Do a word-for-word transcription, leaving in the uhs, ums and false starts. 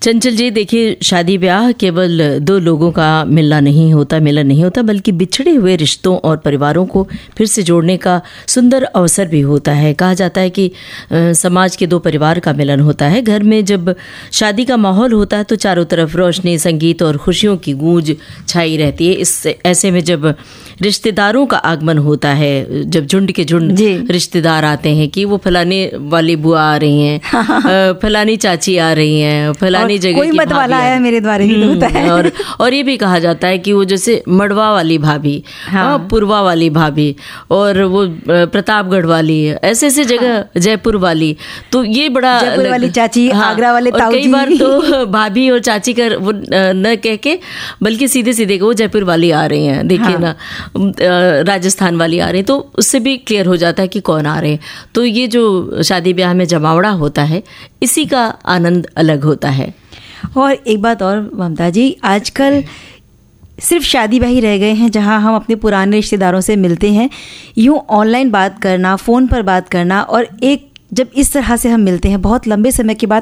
चंचल जी, देखिए, शादी ब्याह केवल दो लोगों का मिलना नहीं होता, मिलन नहीं होता, बल्कि बिछड़े हुए रिश्तों और परिवारों को फिर से जोड़ने का सुंदर अवसर भी होता है। कहा जाता है कि आ, समाज के दो परिवार का मिलन होता है। घर में जब शादी का माहौल होता है तो चारों तरफ रोशनी, संगीत और खुशियों की गूंज छाई रहती है। इस ऐसे में जब रिश्तेदारों का आगमन होता है, जब झुंड के झुंड रिश्तेदार आते हैं कि वो फलाने वाली बुआ आ रही हैं, फलानी चाची आ रही हैं, फलानी जगह कोई मत वाला आया मेरे द्वारे भी होता है। और और ये भी कहा जाता है कि वो जैसे मड़वा वाली भाभी, हाँ, पुरवा वाली भाभी, और वो प्रतापगढ़ वाली, ऐसे ऐसे जगह, हाँ, जयपुर वाली, तो ये बड़ा जयपुर वाली चाची, हाँ, आगरा वाले ताऊ जी। कई बार तो भाभी और चाची का वो न कह के बल्कि सीधे सीधे वो जयपुर वाली आ रही हैं, देखिए, हाँ, ना, राजस्थान वाली आ रही है, तो उससे भी क्लियर हो जाता है कि कौन आ रहे हैं। तो ये जो शादी ब्याह में जमावड़ा होता है, इसी का आनंद अलग होता है। और एक बात और ममता जी, आजकल सिर्फ शादी ब्याह ही रह गए हैं जहां हम अपने पुराने रिश्तेदारों से मिलते हैं। यूं ऑनलाइन बात करना, फ़ोन पर बात करना, और एक जब इस तरह से हम मिलते हैं बहुत लंबे समय के बाद,